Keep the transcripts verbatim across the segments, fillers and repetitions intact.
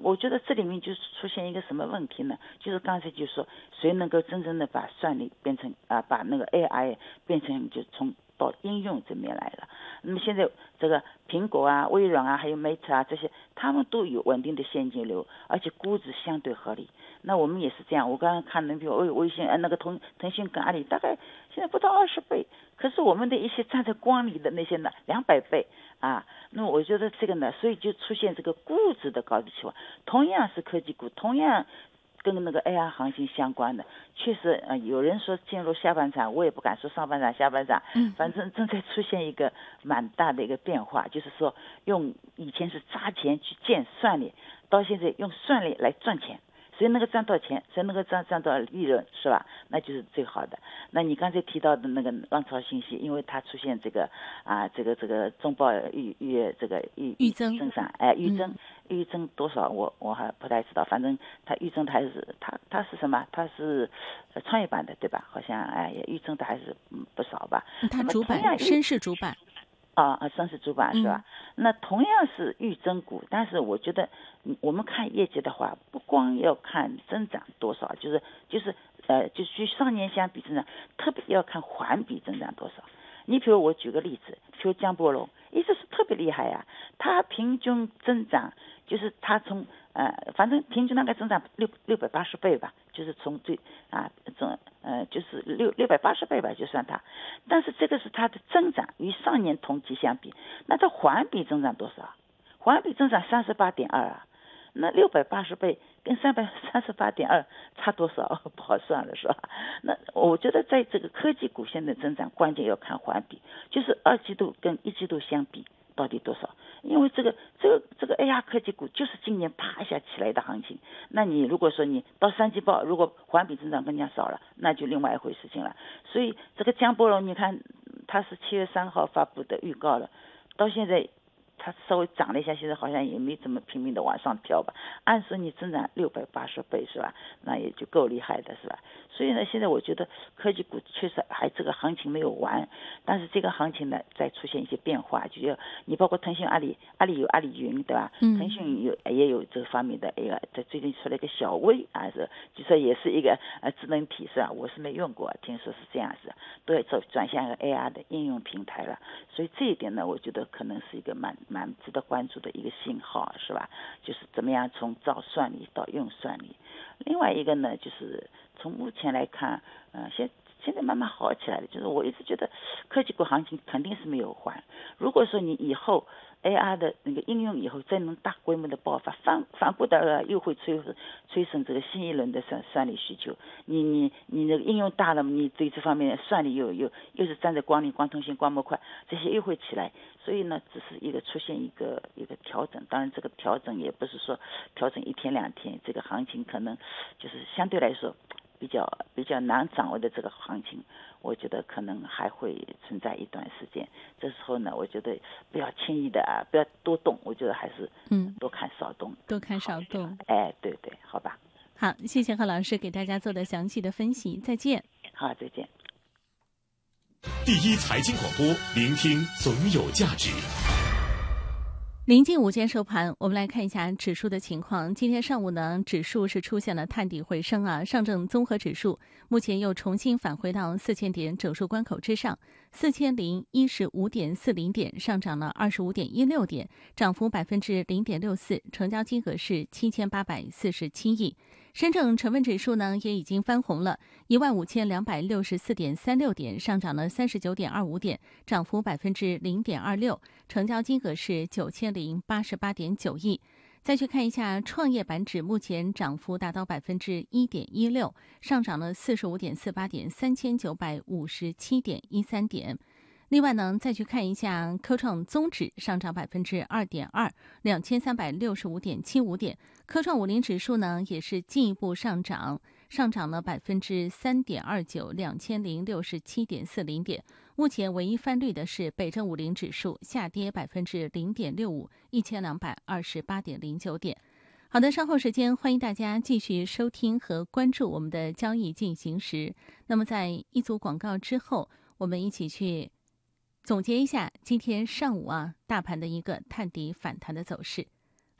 我觉得这里面就出现一个什么问题呢？就是刚才就说，谁能够真正的把算力变成啊，把那个 A I 变成就从到应用这面来了。那么现在这个苹果啊、微软啊、还有 Meta 啊这些，他们都有稳定的现金流，而且估值相对合理。那我们也是这样，我刚刚看那比如微微信，呃，那个腾腾讯跟阿里大概现在不到二十倍，可是我们的一些站在光里的那些呢，两百倍啊。那么我觉得这个呢，所以就出现这个估值的高低期望。同样是科技股，同样跟那个 A I 行情相关的，确实呃，有人说进入下半场，我也不敢说上半场、下半场， 嗯， 反正正在出现一个蛮大的一个变化，就是说用以前是砸钱去建算力，到现在用算力来赚钱。谁能够赚到钱，谁能够赚赚到利润，是吧？那就是最好的。那你刚才提到的那个浪潮信息，因为它出现这个啊，这个这个中报预预这个预预增增长，哎，预增预增多少？我我还不太知道，反正它预增它还是它它是什么？它是创业板的对吧？好像哎也预增的还是嗯不少吧。 它主板深市主板。 啊啊，深市主板是吧？嗯、那同样是预增股，但是我觉得我们看业绩的话，不光要看增长多少，就是就是呃，就与上年相比增长，特别要看环比增长多少。你比如我举个例子，比如江波龙一直是特别厉害呀、啊，它平均增长就是它从呃，反正平均大概增长六六百八十倍吧，就是从最啊这呃就是六六百八十倍吧，就算它。但是这个是它的增长与上年同期相比，那它环比增长多少？环比增长三十八点二啊，那六百八十倍跟三百三十八点二差多少？不好算了，是吧？那我觉得在这个科技股现在增长，关键要看环比，就是二季度跟一季度相比到底多少？因为这个这个这个 A R 科技股就是今年啪一下起来的行情。那你如果说你到三季报，如果环比增长更加少了，那就另外一回事情了。所以这个江波龙，你看它是七月三号发布的预告了，到现在它稍微涨了一下，现在好像也没怎么拼命的往上跳吧。按说你增长六百八十倍是吧？那也就够厉害的是吧？所以呢，现在我觉得科技股确实还这个行情没有完，但是这个行情呢在出现一些变化，就要你包括腾讯、阿里，阿里有阿里云对吧？ 嗯， 腾讯有也有这方面的一个，在最近出了一个小微啊，是就说也是一个呃智能体是吧？我是没用过，听说是这样子，都要走转向一个 A R 的应用平台了。所以这一点呢，我觉得可能是一个蛮蛮值得关注的一个信号，是吧？就是怎么样从造算力到用算力。另外一个呢，就是从目前来看，呃，现现在慢慢好起来了。就是我一直觉得科技股行情肯定是没有还。如果说你以后 A R 的那个应用以后再能大规模的爆发，反反过来又会催催生这个新一轮的算算力需求。你你你那个应用大了，你对这方面算力又又又是站在光力、光通信、光模块这些又会起来。所以呢，只是一个出现一个一个调整。当然，这个调整也不是说调整一天两天，这个行情可能就是相对来说比较比较难掌握的这个行情，我觉得可能还会存在一段时间。这时候呢，我觉得不要轻易的啊，不要多动，我觉得还是嗯多看少动， 多看少动。 哎，对对，好吧。 好，谢谢何老师给大家做的详细的分析，再见。 好，再见。 第一财经广播，聆听总有价值。 临近午间收盘，我们来看一下指数的情况。今天上午呢，指数是出现了探底回升啊，上证综合指数目前又重新返回到四千点整数关口之上，四千零一十五点四零点，上涨了二十五点一六点，涨幅百分之零点六四，成交金额是七千八百四十七亿。深证成分指数呢也已经翻红了，一万五千两百六十四点三六点，上涨了三十九点二五点，涨幅百分之零点二六，成交金额是九千零八十八点九亿。再去看一下创业板指，目前涨幅达到百分之一点一六，上涨了四十五点四八点，三千九百五十七点一三点。另外呢，再去看一下科创综指上涨百分之二点二，两千三百六十五点七五点。科创五零指数呢也是进一步上涨，上涨了百分之三点二九，两千零六十七点四零点。目前唯一翻绿的是北证五零指数，下跌百分之零点六五，一千两百二十八点零九点。好的，稍后时间欢迎大家继续收听和关注我们的交易进行时。那么在一组广告之后，我们一起去总结一下今天上午啊大盘的一个探底反弹的走势。好。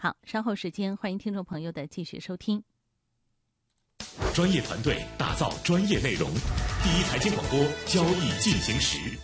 好，稍后时间欢迎听众朋友的继续收听。 专业团队打造专业内容，第一财经广播交易进行时。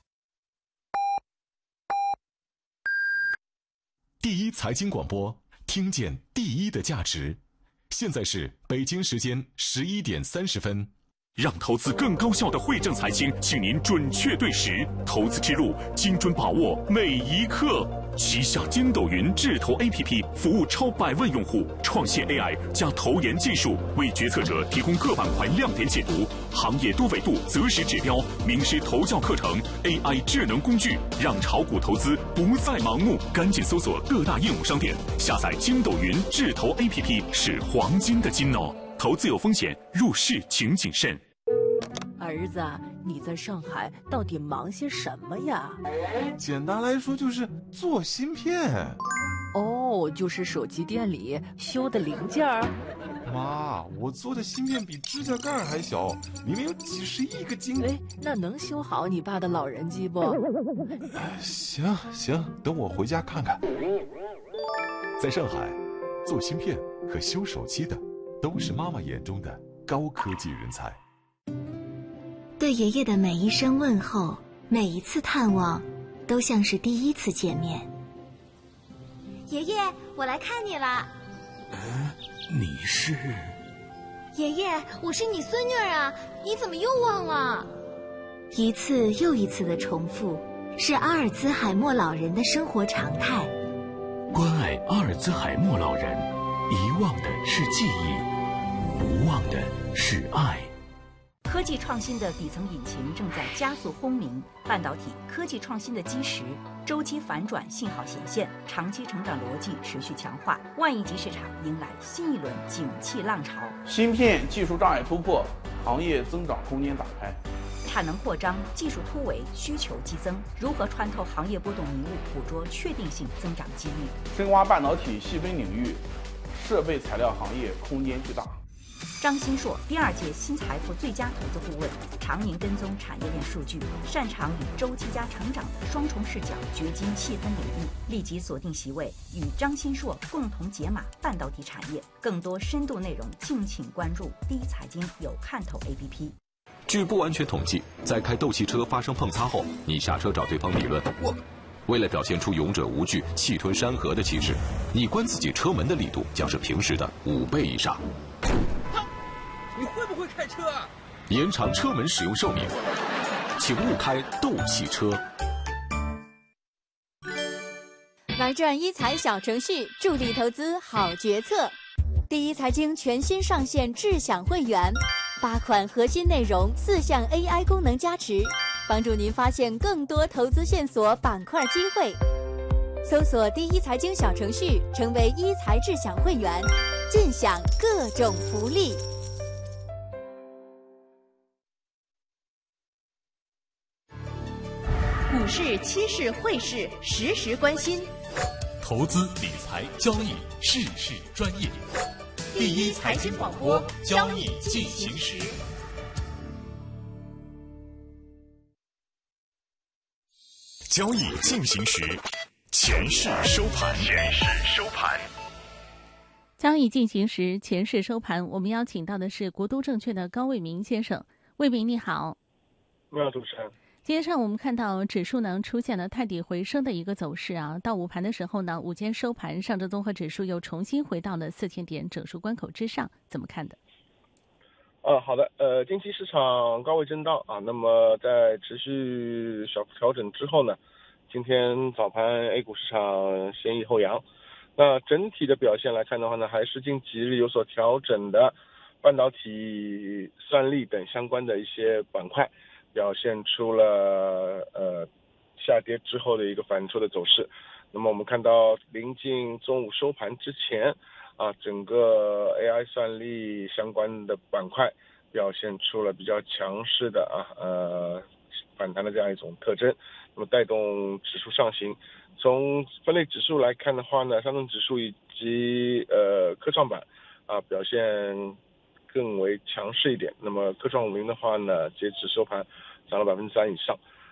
第一财经广播，听见第一的价值。现在是北京时间十一点三十分。让投资更高效的汇正财经，请您准确对时，投资之路精准把握每一刻。旗下筋斗云智投 A P P 服务超百万用户，创新 A I 加投研技术，为决策者提供各板块亮点解读、行业多维度择时指标、名师投教课程、A I 智能工具，让炒股投资不再盲目。赶紧搜索各大应用商店，下载筋斗云智投 A P P 是黄金的金哦。投资有风险，入市请谨慎。 儿子，你在上海到底忙些什么呀？ 简单来说就是做芯片。 哦，就是手机店里修的零件儿。 妈，我做的芯片比指甲盖还小，里面有几十亿个晶。 哎，那能修好你爸的老人机不？ 行行，等我回家看看。 在上海，做芯片和修手机的都是妈妈眼中的高科技人才。 对爷爷的每一声问候，每一次探望，都像是第一次见面。 爷爷，我来看你了。 嗯，你是？ 爷爷，我是你孙女儿啊，你怎么又忘了？ 一次又一次的重复，是阿尔兹海默老人的生活常态。 关爱阿尔兹海默老人，遗忘的是记忆，无忘的是爱。 科技创新的底层引擎正在加速轰鸣，半导体科技创新的基石周期反转信号显现，长期成长逻辑持续强化，万亿级市场迎来新一轮景气浪潮。 芯片技术障碍突破，行业增长空间打开。 产能扩张，技术突围，需求激增，如何穿透行业波动迷雾，捕捉确定性增长机遇？ 深挖半导体细分领域，设备材料行业空间巨大。 张新硕，第二届新财富最佳投资顾问，常年跟踪产业链数据，擅长与周期加成长的双重视角掘金细分领域。立即锁定席位，与张新硕共同解码半导体产业。更多深度内容，敬请关注第一财经有看头 A P P。 据不完全统计，在开斗气车发生碰擦后，你下车找对方理论。我为了表现出勇者无惧、气吞山河的气势，你关自己车门的力度将是平时的五倍以上。 你会不会开车啊？ 延长车门使用寿命，请勿开斗气车。 玩转一财小程序，助力投资好决策。第一财经全新上线智享会员，八款核心内容，四项 A I 功能加持，帮助您发现更多投资线索、板块机会。搜索第一财经小程序，成为一财智享会员，尽享各种福利。 股市、期市、汇市，时时关心。 投资理财交易，事事专业。第一财经广播，交易进行时。交易进行时，前市收盘。前市收盘。 交易进行时，前市收盘。我们邀请到的是国都证券的高卫民先生。卫民你好。 你好，主持人。 今天上午我们看到指数呢出现了探底回升的一个走势啊，到午盘的时候呢，午间收盘，上证综合指数又重新回到了四千点整数关口之上，怎么看的？ 呃，好的，呃，近期市场高位震荡啊，那么在持续小幅调整之后呢，今天早盘 A 股市场先抑后扬，那整体的表现来看的话呢，还是近几日有所调整的半导体、算力等相关的一些板块。表现出了呃下跌之后的一个反抽的走势。那么我们看到临近中午收盘之前啊，整个 A I 算力相关的板块表现出了比较强势的啊呃反弹的这样一种特征，那么带动指数上行。从分类指数来看的话呢，上证指数以及呃科创板啊表现更为强势一点。那么科创五零的话呢，截止收盘涨了百分之三以上。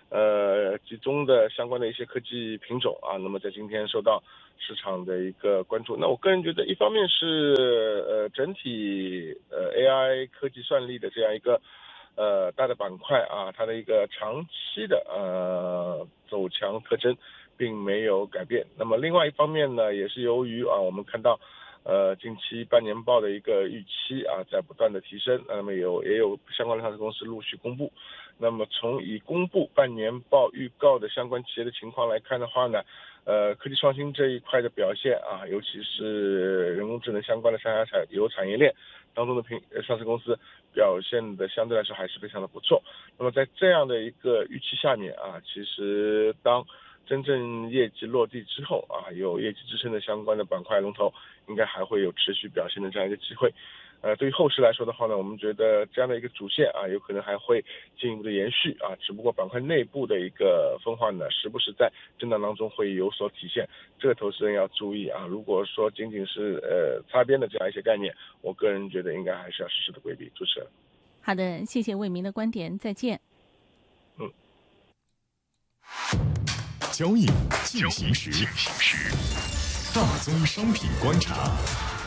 呃集中的相关的一些科技品种啊，那么在今天受到市场的一个关注。那我个人觉得，一方面是呃整体呃 A I 科技算力的这样一个呃大的板块啊，它的一个长期的呃走强特征并没有改变。那么另外一方面呢，也是由于啊我们看到呃近期半年报的一个预期啊在不断的提升，那么有也有相关的上市公司陆续公布。那么从已公布半年报预告的相关企业的情况来看的话呢，呃，科技创新这一块的表现啊，尤其是人工智能相关的上下产游产业链当中的平上市公司表现的相对来说还是非常的不错。那么在这样的一个预期下面啊，其实当真正业绩落地之后啊，有业绩支撑的相关的板块龙头，应该还会有持续表现的这样一个机会。呃，对于后市来说的话呢，我们觉得这样的一个主线啊，有可能还会进一步的延续啊，只不过板块内部的一个分化呢，时不时在震荡当中会有所体现，这个投资人要注意啊。如果说仅仅是呃擦边的这样一些概念，我个人觉得应该还是要适时的规避。主持人， 好的，谢谢魏明的观点，再见。 嗯， 交易进行时，大宗商品观察。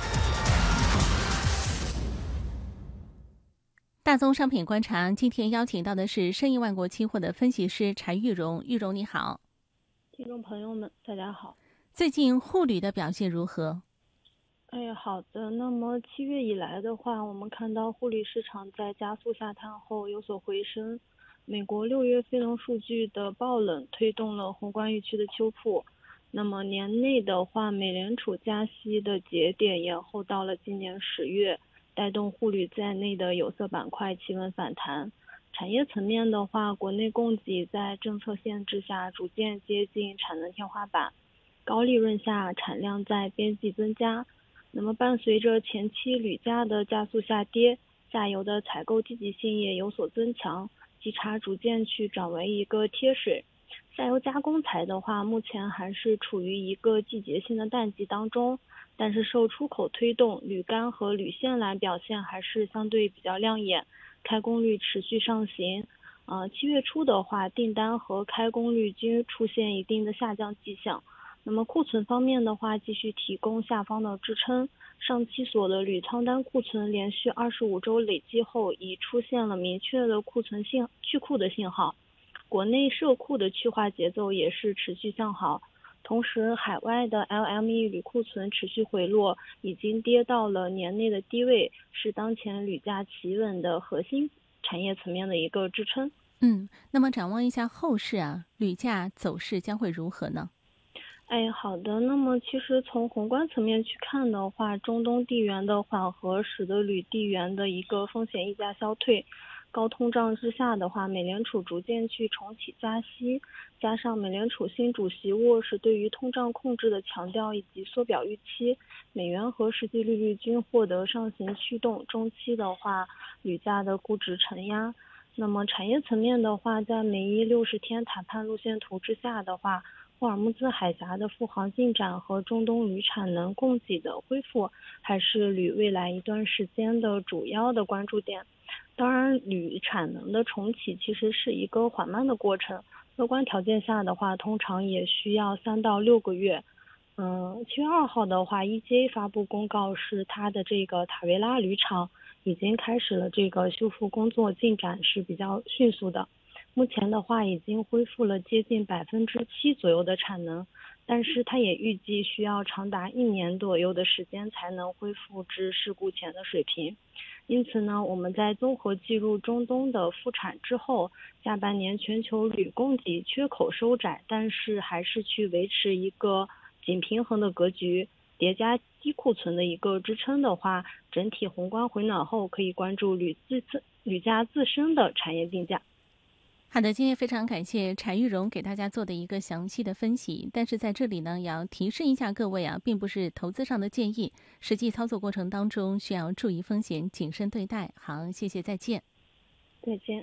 大宗商品观察今天邀请到的是盛亿万国期货的分析师柴玉荣。玉荣你好。 听众朋友们大家好。 最近沪铝的表现如何？ 哎，好的。那么七月以来的话，我们看到沪铝市场在加速下探后有所回升。美国六月非农数据的爆冷推动了宏观预期的修复。那么年内的话，美联储加息的节点延后到了今年十月，带动沪铝在内的有色板块企稳反弹。产业层面的话，国内供给在政策限制下逐渐接近产能天花板，高利润下产量在边际增加。那么伴随着前期铝价的加速下跌，下游的采购积极性也有所增强，基差逐渐去转为一个贴水。下游加工材的话，目前还是处于一个季节性的淡季当中，但是受出口推动，铝干和铝线缆表现还是相对比较亮眼，开工率持续上行。呃，七月初的话，订单和开工率均出现一定的下降迹象。那么库存方面的话，继续提供下方的支撑。上期所的铝仓单库存连续二十五周累计后，已出现了明确的库存信去库的信号。国内涉库的去化节奏也是持续向好。同时，海外的 L M E 铝库存持续回落，已经跌到了年内的低位，是当前铝价企稳的核心产业层面的一个支撑。 嗯，那么展望一下后市啊，铝价走势将会如何呢？ 哎，好的。那么其实从宏观层面去看的话，中东地缘的缓和使得铝地缘的一个风险溢价消退。高通胀之下的话，美联储逐渐去重启加息，加上美联储新主席沃什对于通胀控制的强调以及缩表预期，美元和实际利率均获得上行驱动，中期的话铝价的估值承压。那么产业层面的话，在美伊六十天谈判路线图之下的话，霍尔木兹海峡的复航进展和中东铝产能供给的恢复，还是铝未来一段时间的主要的关注点。当然，铝产能的重启其实是一个缓慢的过程，乐观条件下的话，通常也需要三到六个月。嗯，七月二号的话 ，E G A 发布公告是它的这个塔维拉铝厂已经开始了这个修复工作，进展是比较迅速的。目前的话，已经恢复了接近百分之七左右的产能，但是它也预计需要长达一年左右的时间才能恢复至事故前的水平。因此呢，我们在综合计入中东的复产之后，下半年全球铝供给缺口收窄，但是还是去维持一个紧平衡的格局，叠加低库存的一个支撑的话，整体宏观回暖后，可以关注铝自铝价自身的产业定价。 好的，今天非常感谢柴玉荣给大家做的一个详细的分析。但是在这里呢，也要提示一下各位啊，并不是投资上的建议，实际操作过程当中需要注意风险，谨慎对待。好，谢谢，再见。 再见。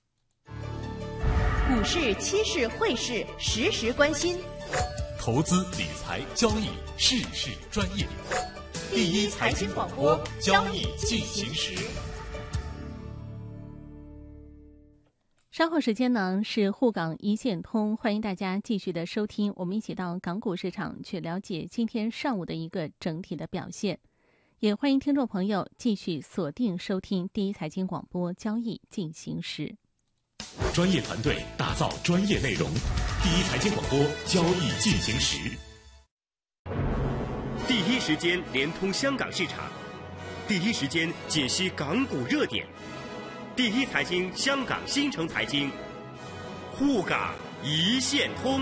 股市、期市、汇市，时时关心。 投资理财交易，事事专业。第一财经广播，交易进行时。 稍后时间呢是沪港一线通，欢迎大家继续的收听，我们一起到港股市场去了解今天上午的一个整体的表现。也欢迎听众朋友继续锁定收听第一财经广播交易进行时。 专业团队打造专业内容，第一财经广播交易进行时。 第一时间连通香港市场，第一时间解析港股热点。第一财经香港新城财经，沪港一线通。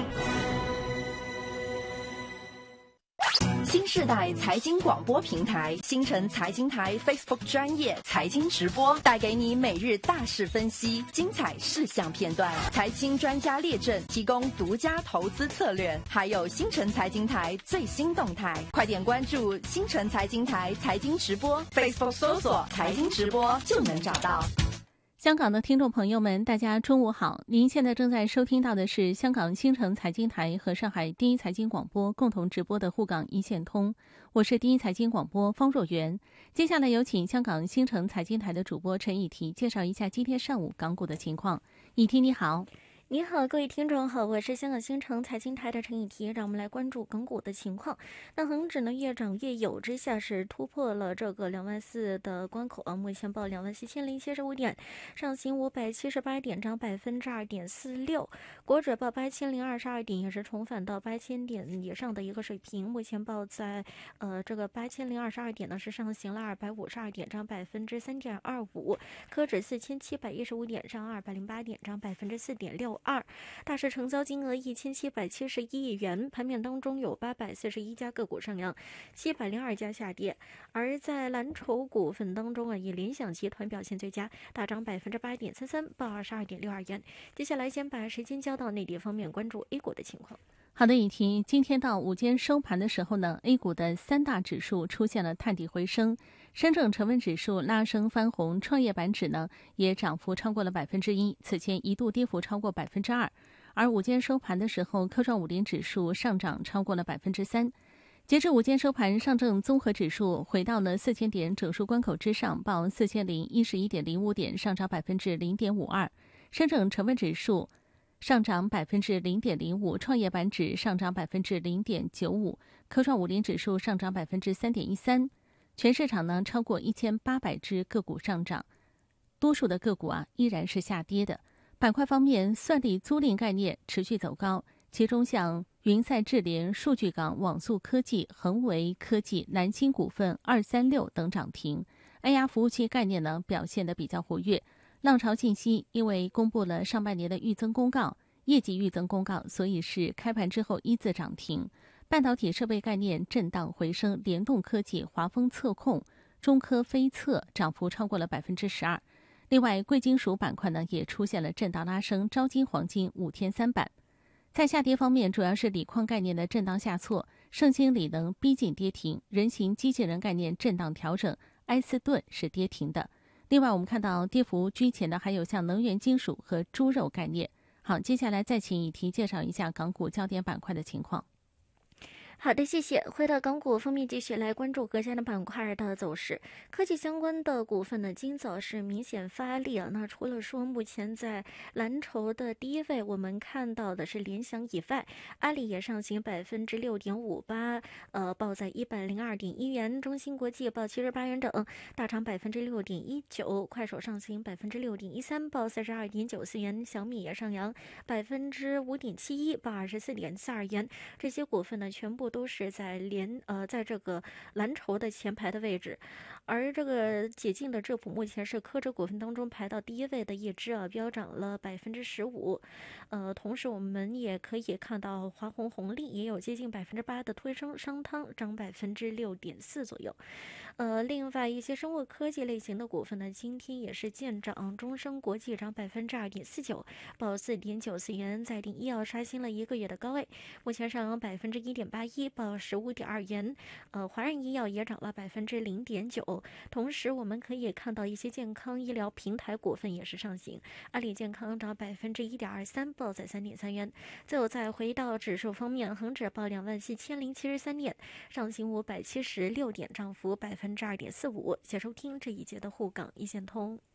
新世代财经广播平台新城财经台 Facebook 专业财经直播，带给你每日大事分析、精彩事项片段、财经专家列阵，提供独家投资策略，还有新城财经台最新动态。快点关注新城财经台财经直播 Facebook 搜索财经直播就能找到。 香港的听众朋友们，大家中午好！您现在正在收听到的是香港新城财经台和上海第一财经广播共同直播的沪港一线通，我是第一财经广播方若媛。接下来有请香港新城财经台的主播陈以缇介绍一下今天上午港股的情况。以缇你好。 你好，各位听众好，我是香港新城财经台的陈以缇，让我们来关注港股的情况。那恒指呢越涨越有之下是突破了这个两万四的关口啊，目前报两万四千零七十五点，上行五百七十八点，涨百分之二点四六。国指报八千零二十二点，也是重返到八千点以上的一个水平，目前报在呃这个八千零二十二点呢是上行了二百五十二点，涨百分之三点二五。科指四千七百一十五点，上二百零八点，涨百分之四点六。二大市成交金额一千七百七十一亿元，盘面当中有八百四十一家个股上扬，七百零二家下跌。而在蓝筹股份当中啊，以联想集团表现最佳，大涨百分之八点三三，报二十二点六二元。接下来先把时间交到内地方面，关注 A 股的情况。 好的，以缇，今天到午间收盘的时候呢 ，A 股的三大指数出现了探底回升，深证成分指数拉升翻红，创业板指呢也涨幅超过了百分之一，此前一度跌幅超过百分之二。而午间收盘的时候，科创五零指数上涨超过了百分之三。截至午间收盘，上证综合指数回到了四千点整数关口之上，报四千零一十一点零五点，上涨百分之零点五二。深证成分指数上涨百分之零点零五，创业板指上涨百分之零点九五，科创五零指数上涨百分之三点一三。全市场呢超过一千八百只个股上涨，多数的个股啊依然是下跌的。板块方面，算力租赁概念持续走高，其中像云赛智联、数据港、网速科技、恒维科技、南星股份、二三六等涨停。A R 服务器概念呢表现得比较活跃。浪潮信息因为公布了上半年的预增公告，业绩预增公告，所以是开盘之后依次涨停。半导体设备概念震荡回升，联动科技、华丰测控、中科飞测涨幅超过了百分之十二。另外，贵金属板块呢也出现了震荡拉升，招金黄金五天三板。在下跌方面，主要是锂矿概念的震荡下挫，盛兴锂能逼近跌停，人形机器人概念震荡调整，埃斯顿是跌停的。另外，我们看到跌幅居前的还有像能源金属和猪肉概念。好，接下来再请以缇介绍一下港股焦点板块的情况。 好的，谢谢。回到港股方面，继续来关注各家的板块的走势。科技相关的股份呢，今早是明显发力啊。那除了说目前在蓝筹的低位，我们看到的是联想以外，阿里也上行百分之六点五八，呃，报在一百零二点一元。中芯国际报七十八元整，大涨百分之六点一九。快手上行百分之六点一三，报三十二点九四元。小米也上扬百分之五点七一，报二十四点四二元。这些股份呢，全部都是在连呃，在这个蓝筹的前排的位置，而这个解禁的智普目前是科指股份当中排到第一位的一只啊，飙涨了百分之十五。呃，同时我们也可以看到华虹红利也有接近百分之八的推升，商汤涨百分之六点四左右。呃，另外一些生物科技类型的股份呢，今天也是见涨，中升国际涨百分之二点四九，报四点九四元。再定医药刷新了一个月的高位，目前上扬百分之一点八一，报十五点二元。呃，华润医药也涨了百分之零点九。同时，我们可以看到一些健康医疗平台股份也是上行，阿里健康涨百分之一点二三，报在三点三元。最后再回到指数方面，恒指报两万四千零七十三点，上行五百七十六点，涨幅百分之二点四五。谢收听这一节的沪港一线通。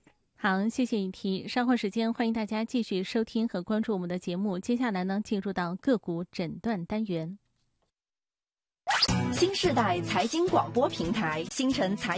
好，谢谢雨提。稍后时间欢迎大家继续收听和关注我们的节目。接下来呢，进入到个股诊断单元。 新世代财经广播平台，星辰财